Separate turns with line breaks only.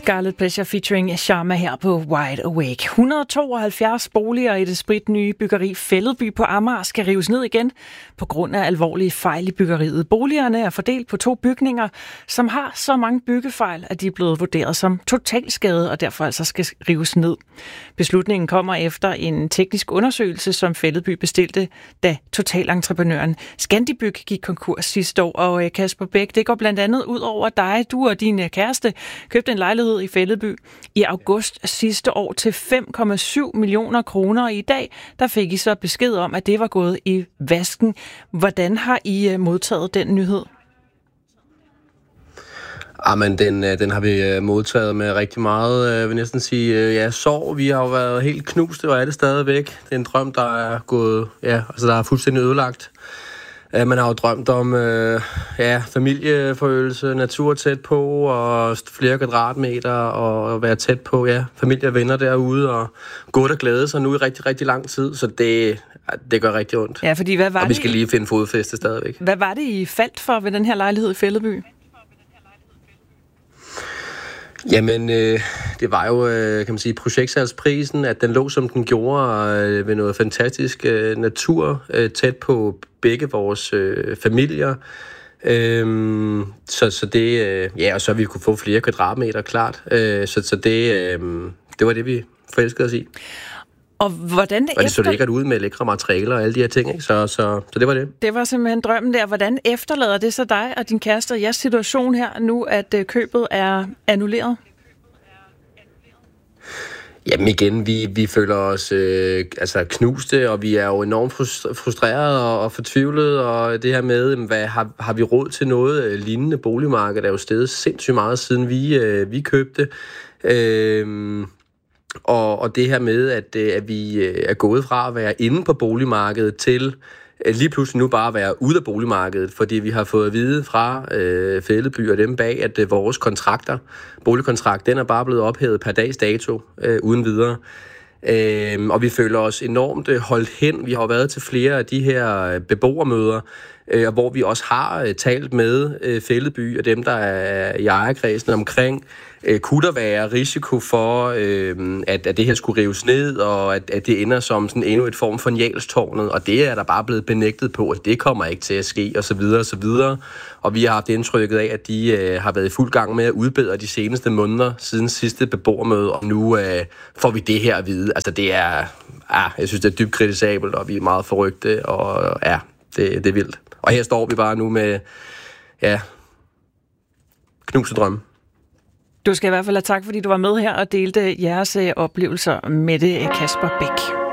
Scarlet Pleasure featuring Sharma her på Wide Awake. 172 boliger i det spritnye byggeri Fælledby på Amager skal rives ned igen på grund af alvorlige fejl i byggeriet. Boligerne er fordelt på 2 bygninger, som har så mange byggefejl, at de er blevet vurderet som totalskade og derfor altså skal rives ned. Beslutningen kommer efter en teknisk undersøgelse, som Fælledby bestilte, da totalentreprenøren Scandibyg gik konkurs sidste år. Og Kasper Bæk, det går blandt andet ud over dig. Du og din kæreste købte en lejlighed i Fælledby i august sidste år til 5,7 millioner kroner. Og i dag, der fik I så besked om, at det var gået i vasken. Hvordan har I modtaget den nyhed?
Jamen, den har vi modtaget med rigtig meget, jeg vil næsten sige, sorg. Vi har jo været helt knuste, og er det stadigvæk. Det er en drøm, der er gået, der er fuldstændig ødelagt. Man har jo drømt om familieforøgelse, natur tæt på, og flere kvadratmeter, og være tæt på familie og venner derude, og gå og glæde sig nu i rigtig, rigtig lang tid, så det gør rigtig ondt.
Ja, fordi hvad var
og vi skal lige finde fodfæste stadigvæk.
Hvad var det, I faldt for ved den her lejlighed i Fælledby?
Jamen, det var jo, kan man sige, projektsalgsprisen, at den lå, som den gjorde, ved noget fantastisk natur, tæt på begge vores familier. Så det, og så vi kunne få flere kvadratmeter, klart. Så det var det, vi forelskede os i.
Og hvordan
og det så lækkert ud med lækre materialer og alle de her ting, ikke? Så det var det.
Det var simpelthen drømmen der. Hvordan efterlader det så dig og din kæreste og jeres situation her nu, at købet er annulleret?
Jamen igen, vi føler os knuste, og vi er jo enormt frustrerede og fortvivlede, og det her med, hvad har vi råd til noget lignende? Boligmarkedet er jo steget sindssygt meget, siden vi købte. Og det her med, at vi er gået fra at være inde på boligmarkedet til lige pludselig nu bare at være ude af boligmarkedet, fordi vi har fået at vide fra Fælledby og dem bag, at vores boligkontrakt, den er bare blevet ophævet per dags dato, uden videre. Og vi føler os enormt holdt hen. Vi har jo været til flere af de her beboermøder, hvor vi også har talt med Fælledby og dem, der er i ejerkredsen omkring, kunne der være risiko for, at det her skulle rives ned, og at det ender som sådan endnu et form for Njalstårnet, og det er der bare blevet benægtet på, at det kommer ikke til at ske, og så videre, og så videre. Og vi har haft indtrykket af, at de har været i fuld gang med at udbedre de seneste måneder siden sidste beboermøde, og nu får vi det her at vide. Altså det er, jeg synes det er dybt kritisabelt, og vi er meget forrygte, og det er vildt. Og her står vi bare nu med, knuste drømme.
Du skal i hvert fald have tak, fordi du var med her og delte jeres oplevelser med det, Kasper Bæk.